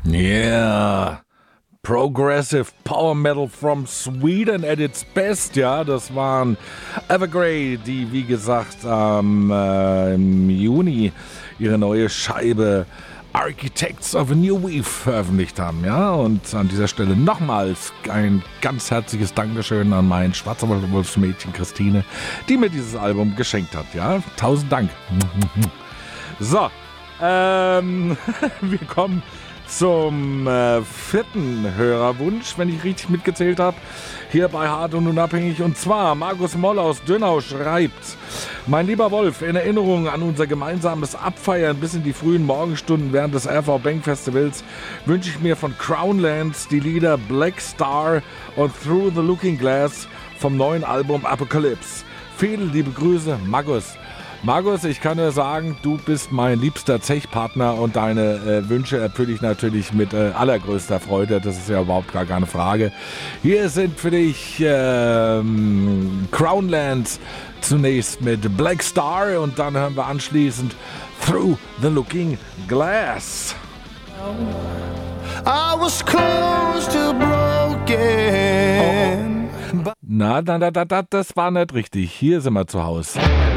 Yeah, Progressive Power Metal from Sweden at its best, ja, das waren Evergrey, die wie gesagt im Juni ihre neue Scheibe Architects of a New Weave veröffentlicht haben, ja, und an dieser Stelle nochmals ein ganz herzliches Dankeschön an mein Schwarzwaldwolfsmädchen Christine, die mir dieses Album geschenkt hat, ja, 1000 Dank. So, wir kommen zum vierten Hörerwunsch, wenn ich richtig mitgezählt habe, hier bei Hart und Unabhängig. Und zwar Markus Moll aus Dönau schreibt: Mein lieber Wolf, in Erinnerung an unser gemeinsames Abfeiern bis in die frühen Morgenstunden während des RV Bank Festivals wünsche ich mir von Crownlands die Lieder Black Star und Through the Looking Glass vom neuen Album Apocalypse. Viele liebe Grüße, Markus. Markus, ich kann dir sagen, du bist mein liebster Zechpartner und deine Wünsche erfülle ich natürlich mit allergrößter Freude. Das ist ja überhaupt gar keine Frage. Hier sind für dich Crownlands zunächst mit Black Star und dann hören wir anschließend Through the Looking Glass. I was close to broken. Na, das war nicht richtig. Hier sind wir zu Hause.